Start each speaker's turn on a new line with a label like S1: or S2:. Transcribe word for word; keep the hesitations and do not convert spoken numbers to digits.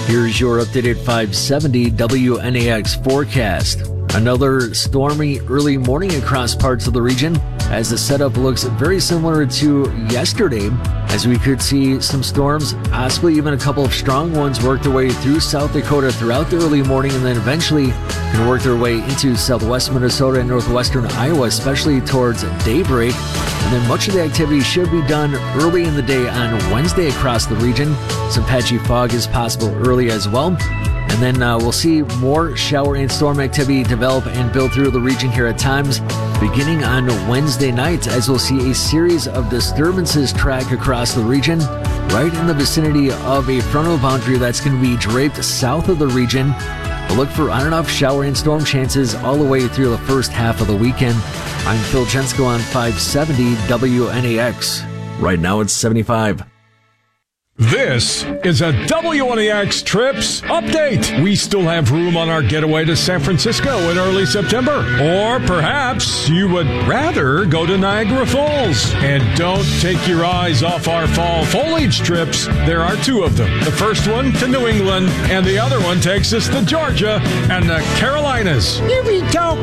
S1: Here's your updated five seventy W N A X forecast. Another stormy early morning across parts of the region, as the setup looks very similar to yesterday, as we could see some storms, possibly even a couple of strong ones, work their way through South Dakota throughout the early morning, and then eventually can work their way into southwest Minnesota and northwestern Iowa, especially towards daybreak. And then much of the activity should be done early in the day on Wednesday across the region. Some patchy fog is possible early as well. And then uh, we'll see more shower and storm activity develop and build through the region here at times, beginning on Wednesday night, as we'll see a series of disturbances track across the region, right in the vicinity of a frontal boundary that's going to be draped south of the region. We'll look for on and off shower and storm chances all the way through the first half of the weekend. I'm Phil Jensko on five seventy W N A X. Right now it's seventy-five.
S2: This is a W N A X Trips update. We still have room on our getaway to San Francisco in early September. Or perhaps you would rather go to Niagara Falls. And don't take your eyes off our fall foliage trips. There are two of them. The first one to New England, and the other one takes us to Georgia and the Carolinas.
S3: Here we go,